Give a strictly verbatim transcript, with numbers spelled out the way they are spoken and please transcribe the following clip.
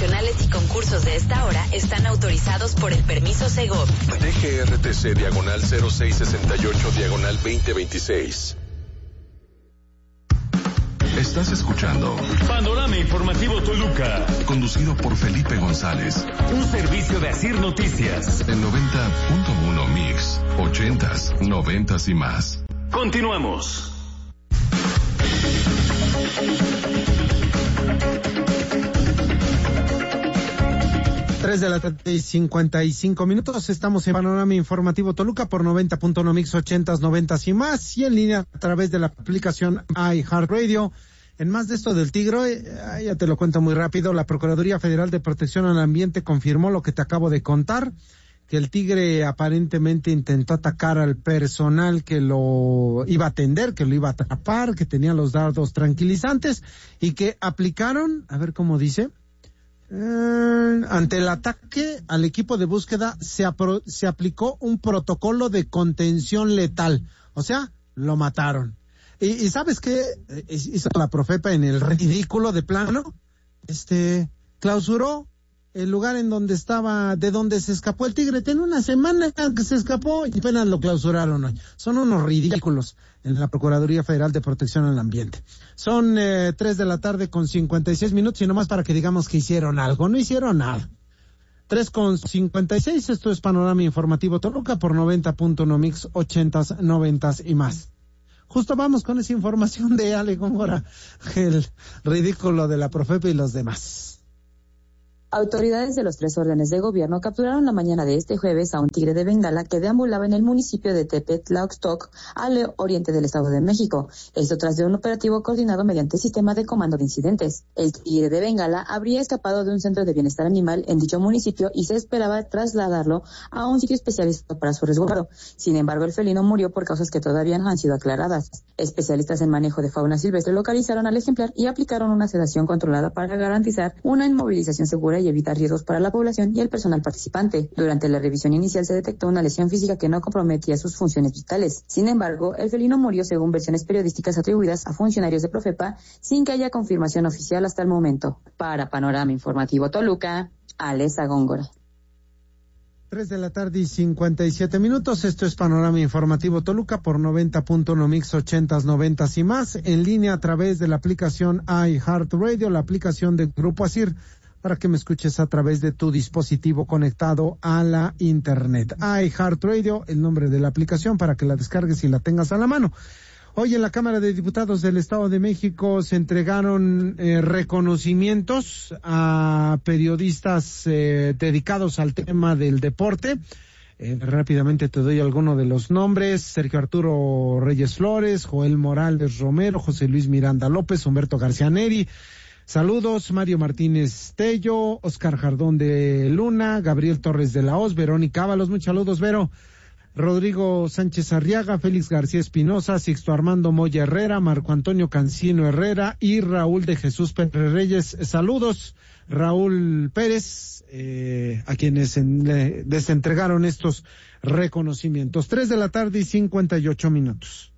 promocionales y concursos de esta hora están autorizados por el permiso Segov. D G R T C diagonal cero seis sesenta y ocho diagonal veinte veintiséis. Estás escuchando Panorama Informativo Toluca, conducido por Felipe González. Un servicio de Asir Noticias. En noventa punto uno Mix, ochentas, noventas y más. Continuamos. Tres de la tarde y cincuenta y cinco minutos. Estamos en Panorama Informativo Toluca por noventa punto uno Mix, ochentas, noventas y más, y en línea a través de la aplicación iHeartRadio. En más de esto del Tigre, eh, ya te lo cuento muy rápido. La Procuraduría Federal de Protección al Ambiente confirmó lo que te acabo de contar, que el Tigre aparentemente intentó atacar al personal que lo iba a atender, que lo iba a atrapar, que tenía los dardos tranquilizantes, y que aplicaron, a ver cómo dice, eh, ante el ataque al equipo de búsqueda se, apro- se aplicó un protocolo de contención letal. O sea, lo mataron. Y, y ¿sabes qué hizo la Profepa en el ridículo de plano? Este, clausuró el lugar en donde estaba, de donde se escapó el Tigre. Tiene una semana que se escapó y apenas lo clausuraron hoy. Son unos ridículos en la Procuraduría Federal de Protección al Ambiente. Son eh, tres de la tarde con cincuenta y seis minutos, y nomás para que digamos que hicieron algo. No hicieron nada. Tres con cincuenta y seis, esto es Panorama Informativo Toluca por noventa punto uno Mix, ochentas, noventas y más. Justo vamos con esa información de Ale Góngora, el ridículo de la Profepa y los demás. Autoridades de los tres órdenes de gobierno capturaron la mañana de este jueves a un tigre de Bengala que deambulaba en el municipio de Tepetlaoxtoc, al oriente del Estado de México. Esto tras de un operativo coordinado mediante sistema de comando de incidentes. El tigre de Bengala habría escapado de un centro de bienestar animal en dicho municipio y se esperaba trasladarlo a un sitio especializado para su resguardo. Sin embargo, el felino murió por causas que todavía no han sido aclaradas. Especialistas en manejo de fauna silvestre localizaron al ejemplar y aplicaron una sedación controlada para garantizar una inmovilización segura y evitar riesgos para la población y el personal participante. Durante la revisión inicial se detectó una lesión física que no comprometía sus funciones vitales. Sin embargo, el felino murió según versiones periodísticas atribuidas a funcionarios de Profepa, sin que haya confirmación oficial hasta el momento. Para Panorama Informativo Toluca, Alesa Góngora. Tres de la tarde y cincuenta y siete minutos, esto es Panorama Informativo Toluca por noventa punto uno Mix, ochentas, noventas y más, en línea a través de la aplicación iHeartRadio, la aplicación de Grupo Asir, para que me escuches a través de tu dispositivo conectado a la internet. iHeartRadio, el nombre de la aplicación, para que la descargues y la tengas a la mano. Hoy en la Cámara de Diputados del Estado de México se entregaron eh, reconocimientos a periodistas eh, dedicados al tema del deporte. Eh, rápidamente te doy alguno de los nombres: Sergio Arturo Reyes Flores, Joel Morales Romero, José Luis Miranda López, Humberto García Neri. Saludos: Mario Martínez Tello, Oscar Jardón de Luna, Gabriel Torres de la Hoz, Verónica Ábalos, muchos saludos, Vero. Rodrigo Sánchez Arriaga, Félix García Espinosa, Sixto Armando Moya Herrera, Marco Antonio Cancino Herrera y Raúl de Jesús Pérez Reyes. Saludos, Raúl Pérez, eh, a quienes en, eh, les entregaron estos reconocimientos. Tres de la tarde y cincuenta y ocho minutos.